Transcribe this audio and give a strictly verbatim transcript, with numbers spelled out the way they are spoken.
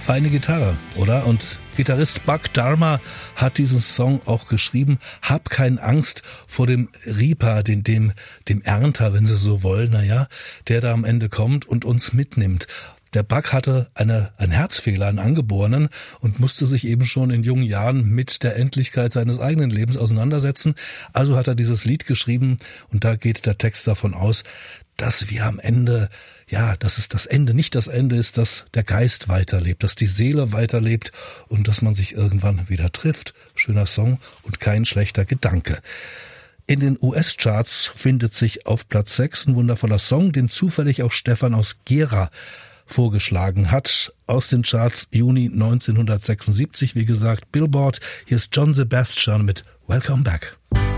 Feine Gitarre, oder? Und Gitarrist Buck Dharma hat diesen Song auch geschrieben. Hab keine Angst vor dem Reaper, den, dem, dem Ernter, wenn Sie so wollen, naja, der da am Ende kommt und uns mitnimmt. Der Buck hatte eine, einen Herzfehler, einen angeborenen, und musste sich eben schon in jungen Jahren mit der Endlichkeit seines eigenen Lebens auseinandersetzen. Also hat er dieses Lied geschrieben, und da geht der Text davon aus, dass wir am Ende, ja, dass es das Ende nicht das Ende ist, dass der Geist weiterlebt, dass die Seele weiterlebt und dass man sich irgendwann wieder trifft. Schöner Song und kein schlechter Gedanke. In den U S-Charts findet sich auf Platz sechs ein wundervoller Song, den zufällig auch Stefan aus Gera vorgeschlagen hat, aus den Charts Juni neunzehnhundertsechsundsiebzig, wie gesagt, Billboard. Hier ist John Sebastian mit Welcome Back.